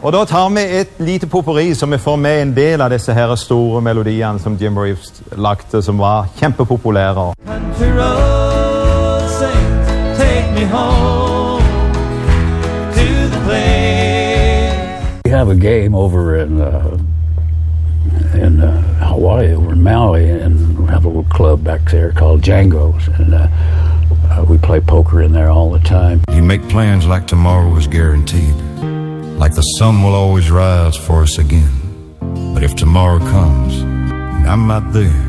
Og da tar vi et lite potpourri som vi får med en del av disse her store melodiene som Jim Reeves lagte, som var kjempepopulære. Country road sings, take me home to the place. We have a game over in Hawaii, over in Maui, and we have a little club back there called Django's, and we play poker in there all the time. You make plans like tomorrow is guaranteed, like the sun will always rise for us again. But if tomorrow comes, and I'm not there.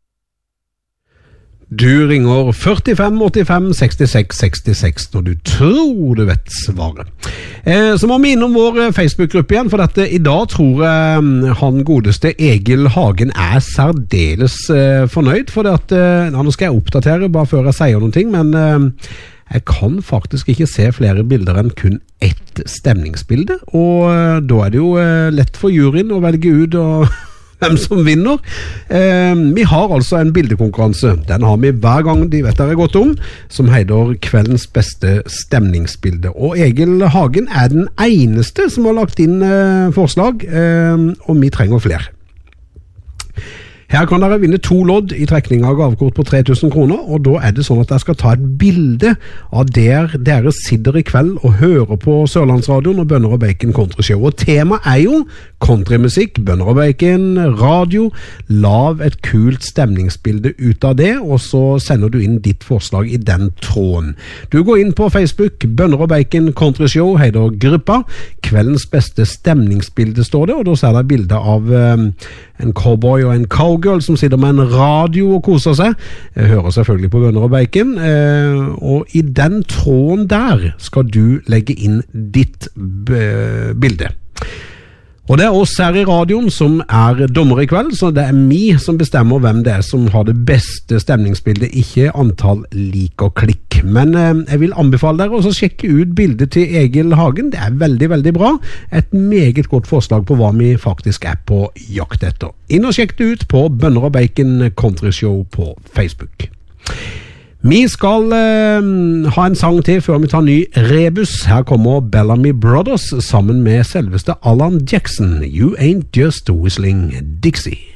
Du ringer 45 85 66 66 når du tror du vet svaret. Så må vi innom vår Facebook-gruppe igjen, for dette i dag tror jeg han godeste Egil Hagen særdeles fornøyd, for nå skal jeg oppdatere bare før jeg sier noen ting, men jeg kan faktisk ikke se flere bilder enn kun ett stemningsbilde, og da det jo lett for juryen å velge ut hvem som vinner. Vi har altså en bildekonkurranse. Den har vi hver gang de vet det godt om, som heter Kveldens beste stemningsbilde. Og Egil Hagen den eneste som har lagt inn forslag, og vi trenger flere. Her kan dere vinne 2 lodd i trekning av gavekort på 3000 kroner, og da det sånn at jeg skal ta et bilde av der dere sitter i kveld og hører på Sørlandsradioen og Bønner og Bacon Countryshow. Og temaet jo countrymusikk, Bønner og Bacon, radio. Lav et kult stemningsbilde ut av det, og så sender du inn ditt forslag i den tråden. Du går inn på Facebook, Bønner og Bacon Countryshow, heter gruppa. Kveldens beste stemningsbilde står det, og da ser dere bilder av en cowboy og en cowgirl som sitter med en radio og koser seg. Jeg hører selvfølgelig på Bønner og Bacon, og i den tråden der skal du legge inn ditt bilde. Og det oss her i radioen som dommer i kveld, så det vi som bestemmer hvem det som har det beste stemningsbildet, ikke antall lik og klikk. Men jeg vil anbefale dere også å sjekke ut bildet til Egil Hagen. Det veldig, veldig bra. Et meget godt forslag på hva vi faktisk på jakt etter. Inn og sjekk det ut på Bønner og Bacon Countryshow på Facebook. Vi skal ha en sang til før vi tar ny rebus. Her kommer Bellamy Brothers sammen med selveste Alan Jackson. You ain't just whistling Dixie.